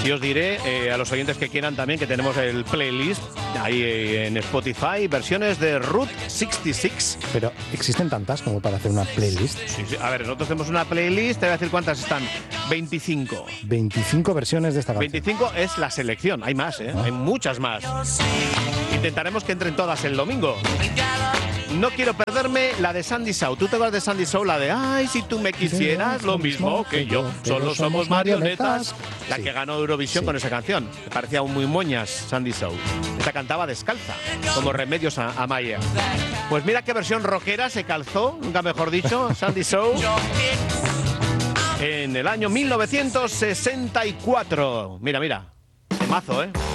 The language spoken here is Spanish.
Sí os diré a los oyentes que quieran también que tenemos el playlist ahí en Spotify, versiones de Route 66. Pero existen tantas como para hacer una playlist. Sí. A ver, nosotros tenemos una playlist, te voy a decir cuántas están. 25. 25 versiones de esta canción. 25 es la selección, hay más, hay muchas más. Intentaremos que entren todas el domingo. No quiero perderme la de Sandy Shaw. ¿Tú te acuerdas de Sandy Shaw? La de ay, si tú me quisieras lo mismo que yo, solo somos marionetas. La que ganó Eurovisión con esa canción. Me parecía muy moñas Sandy Shaw. Esta cantaba descalza, como Remedios Amaya. Pues mira qué versión rockera se calzó, nunca mejor dicho, Sandy Shaw. En el año 1964. Mira. Temazo,